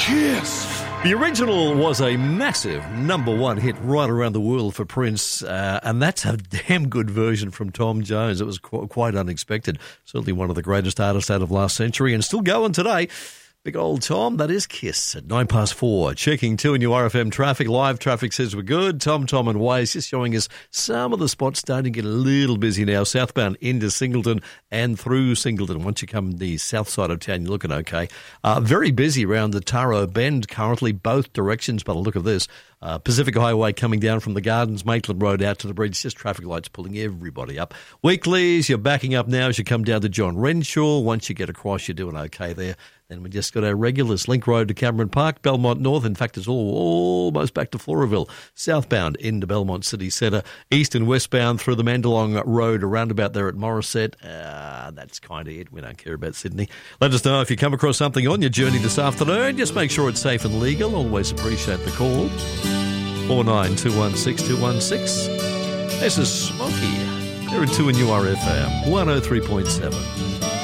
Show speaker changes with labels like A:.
A: Kiss. The original was a massive #1 hit right around the world for Prince, and that's a damn good version from Tom Jones. It was quite unexpected. Certainly one of the greatest artists out of last century and still going today. Big old Tom, that is Kiss at 4:09. Checking 2 in your RFM traffic. Live traffic says we're good. Tom and Waze just showing us some of the spots starting to get a little busy now. Southbound into Singleton and through Singleton. Once you come the south side of town, you're looking okay. Very busy around the Taro Bend currently, both directions, but look at this. Pacific Highway coming down from the Gardens, Maitland Road out to the bridge, just traffic lights pulling everybody up. Weeklies, you're backing up now as you come down to John Renshaw. Once you get across, you're doing okay there. Then we just got our regulars, Link Road to Cameron Park, Belmont North. In fact, it's almost back to Floraville. Southbound into Belmont City Centre, east and westbound through the Mandalong Road, a roundabout there at Morisset. That's kind of it. We don't care about Sydney. Let us know if you come across something on your journey this afternoon. Just make sure it's safe and legal. Always appreciate the call. 49216216. This is Smokey. They're at 2 in URFM 103.7.